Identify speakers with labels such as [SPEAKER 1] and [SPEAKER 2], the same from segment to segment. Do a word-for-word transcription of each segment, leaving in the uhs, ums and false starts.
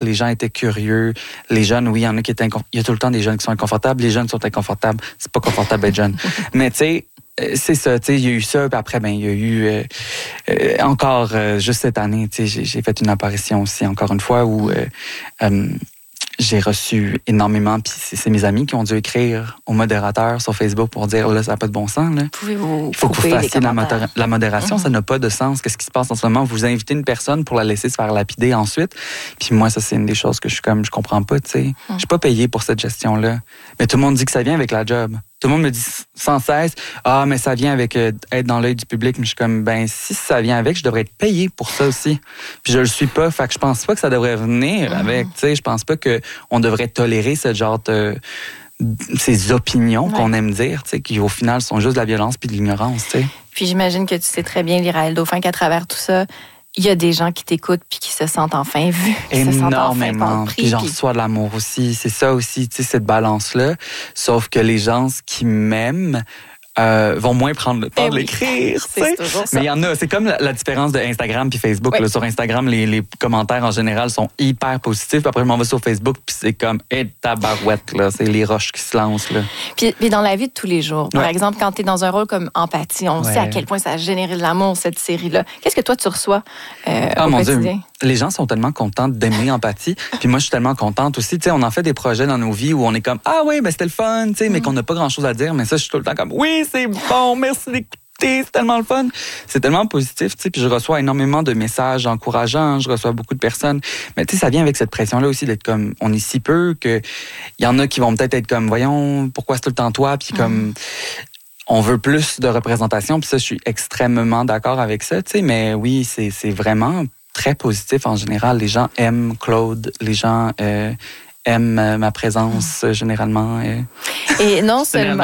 [SPEAKER 1] les gens étaient curieux. Les jeunes, oui, il y en a qui étaient inconfortables. Il y a tout le temps des jeunes qui sont inconfortables. Les jeunes sont inconfortables. C'est pas confortable d'être jeune. Mais tu sais, c'est ça, tu sais, il y a eu ça, puis après, ben, il y a eu euh, euh, encore, euh, juste cette année, tu sais, j'ai, j'ai fait une apparition aussi, encore une fois, où euh, euh, j'ai reçu énormément, puis c'est, c'est mes amis qui ont dû écrire au modérateur sur Facebook pour dire, là, ça n'a pas de bon sens, là.
[SPEAKER 2] Pouvez-vous
[SPEAKER 1] Il faut que vous fassiez la, moder- la modération,
[SPEAKER 2] mm-hmm.
[SPEAKER 1] ça n'a pas de sens. Qu'est-ce qui se passe en ce moment? Vous invitez une personne pour la laisser se faire lapider ensuite, puis moi, ça, c'est une des choses que je suis comme, je comprends pas, tu sais. Mm. Je suis pas payé pour cette gestion-là. Mais tout le monde dit que ça vient avec la job. Tout le monde me dit sans cesse, ah, mais ça vient avec euh, être dans l'œil du public. Mais je suis comme, ben, si ça vient avec, je devrais être payé pour ça aussi. Puis je le suis pas. Fait que je pense pas que ça devrait venir avec. Tu sais, je pense pas que on devrait tolérer ce genre de, ces opinions ouais. qu'on aime dire, tu sais, qui au final sont juste de la violence puis de l'ignorance, tu sais.
[SPEAKER 2] Puis j'imagine que tu sais très bien, Liraël Dauphin, qu'à travers tout ça, il y a des gens qui t'écoutent puis qui se sentent enfin vus.
[SPEAKER 1] Énormément. Puis j'en reçois de l'amour aussi. C'est ça aussi, tu sais, cette balance-là. Sauf que les gens qui m'aiment euh, vont moins prendre le temps eh de l'écrire.
[SPEAKER 2] Oui. C'est toujours ça.
[SPEAKER 1] Mais il y en a. C'est comme la, la différence de Instagram puis Facebook. Oui. Là, sur Instagram, les, les commentaires en général sont hyper positifs. Puis après, je m'en vais sur Facebook puis c'est comme hey, tabarouette, là. C'est les roches qui se lancent, là.
[SPEAKER 2] Puis, puis dans la vie de tous les jours, par ouais. exemple, quand tu es dans un rôle comme Empathie, on ouais. sait à quel point ça a généré de l'amour, cette série-là. Qu'est-ce que toi, tu reçois euh,
[SPEAKER 1] oh,
[SPEAKER 2] au
[SPEAKER 1] mon
[SPEAKER 2] quotidien?
[SPEAKER 1] Dieu. Les gens sont tellement contents d'aimer Empathie. Puis moi, je suis tellement contente aussi. Tu sais, on en fait des projets dans nos vies où on est comme ah oui, ben c'était le fun, tu sais, mm. mais qu'on n'a pas grand-chose à dire. Mais ça, je suis tout le temps comme oui, c'est bon, merci d'écouter, c'est tellement le fun. C'est tellement positif, tu sais. Puis je reçois énormément de messages encourageants. Je reçois beaucoup de personnes. Mais tu sais, ça vient avec cette pression-là aussi d'être comme on est si peu que il y en a qui vont peut-être être comme voyons pourquoi c'est tout le temps toi, puis comme mm. on veut plus de représentation, puis ça, je suis extrêmement d'accord avec ça, tu sais, mais oui, c'est, c'est vraiment très positif en général. Les gens aiment Claude, les gens euh, aiment ma présence euh, généralement. Euh,
[SPEAKER 2] Et non seulement...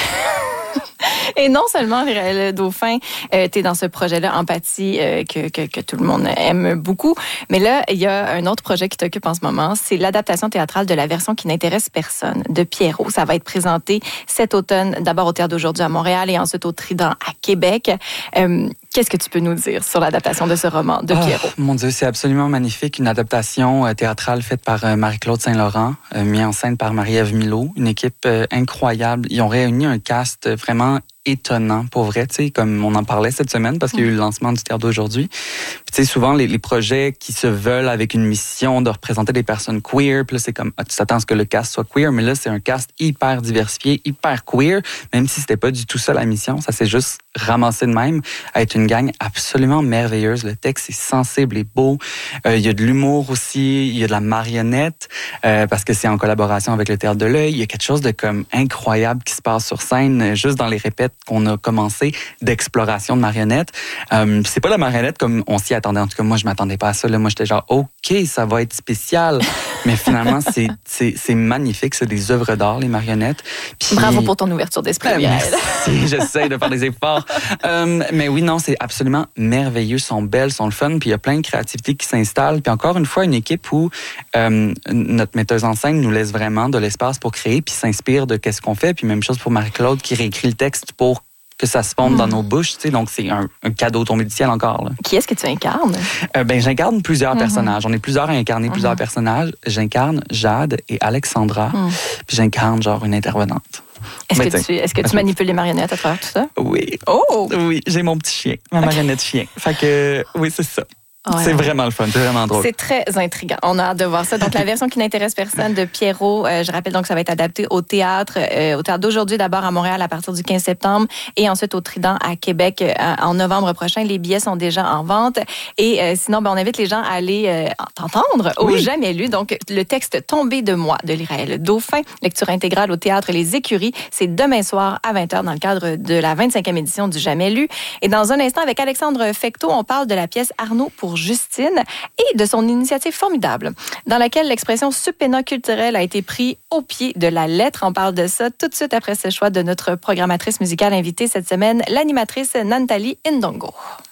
[SPEAKER 2] Et non seulement, Liraël Dauphin, euh, tu es dans ce projet-là, Empathie, euh, que, que, que tout le monde aime beaucoup. Mais là, il y a un autre projet qui t'occupe en ce moment, c'est l'adaptation théâtrale de la version qui n'intéresse personne, de Pierrot. Ça va être présenté cet automne, d'abord au Théâtre d'aujourd'hui à Montréal et ensuite au Trident à Québec. Euh, qu'est-ce que tu peux nous dire sur l'adaptation de ce roman de Pierrot?
[SPEAKER 1] Oh, mon Dieu, c'est absolument magnifique. Une adaptation euh, théâtrale faite par euh, Marie-Claude Saint-Laurent, euh, mise en scène par Marie-Ève Milot. Une équipe euh, incroyable. Ils ont réuni un cast euh, vraiment étonnant, pour vrai, tu sais, comme on en parlait cette semaine, parce qu'il y a eu le lancement du théâtre d'aujourd'hui. Puis, tu sais, souvent, les, les projets qui se veulent avec une mission de représenter des personnes queer, puis là, c'est comme, ah, tu t'attends à ce que le cast soit queer, mais là, c'est un cast hyper diversifié, hyper queer, même si c'était pas du tout ça la mission, ça s'est juste ramassé de même, à être une gang absolument merveilleuse. Le texte est sensible et beau. Euh, il y a de l'humour aussi, il y a de la marionnette, euh, parce que c'est en collaboration avec le Théâtre de l'Œil. Il y a quelque chose de comme incroyable qui se passe sur scène, juste dans les répètes qu'on a commencé d'exploration de marionnettes. Euh, c'est pas la marionnette comme on s'y attendait. En tout cas, moi, je m'attendais pas à ça. Là. Moi, j'étais genre, OK, ça va être spécial. Mais finalement, c'est, c'est, c'est magnifique. C'est des œuvres d'art, les marionnettes. Puis...
[SPEAKER 2] Bravo pour ton ouverture d'esprit,
[SPEAKER 1] euh, merci. J'essaie de faire des efforts. Euh, mais oui, non, c'est absolument merveilleux. Ils sont belles, sont le fun. Puis il y a plein de créativité qui s'installe. Puis encore une fois, une équipe où euh, notre metteuse en scène nous laisse vraiment de l'espace pour créer puis s'inspire de qu'est-ce qu'on fait. Puis même chose pour Marie-Claude qui réécrit le texte pour que ça se fonde mmh. dans nos bouches, tu sais, donc c'est un, un cadeau tombé du ciel encore. Là.
[SPEAKER 2] Qui est-ce que tu incarnes?
[SPEAKER 1] Euh, ben, j'incarne plusieurs mmh. personnages. On est plusieurs à incarner mmh. plusieurs personnages. J'incarne Jade et Alexandra, mmh. puis j'incarne genre une intervenante.
[SPEAKER 2] Est-ce ben, que, tu, est-ce que tu manipules les marionnettes à travers tout ça?
[SPEAKER 1] Oui.
[SPEAKER 2] Oh!
[SPEAKER 1] Oui, j'ai mon petit chien, ma marionnette chien. Fait que, oui, c'est ça. Ouais, c'est ouais. vraiment le fun, c'est vraiment drôle.
[SPEAKER 2] C'est très intriguant. On a hâte de voir ça. Donc, la version qui n'intéresse personne de Pierrot, euh, je rappelle donc que ça va être adapté au théâtre, euh, au théâtre d'aujourd'hui d'abord à Montréal à partir du quinze septembre et ensuite au Trident à Québec euh, en novembre prochain. Les billets sont déjà en vente. Et euh, sinon, ben, on invite les gens à aller euh, t'entendre au oui. Jamais lu. Donc, le texte Tombé de moi de Liraël Dauphin, lecture intégrale au théâtre Les Écuries. C'est demain soir à vingt heures dans le cadre de la vingt-cinquième édition du Jamais lu. Et dans un instant, avec Alexandre Fecteau, on parle de la pièce Arnaud pour Justine et de son initiative formidable dans laquelle l'expression subpénat culturel a été pris au pied de la lettre. On parle de ça tout de suite après ce choix de notre programmatrice musicale invitée cette semaine, l'animatrice Nantali Ndongo.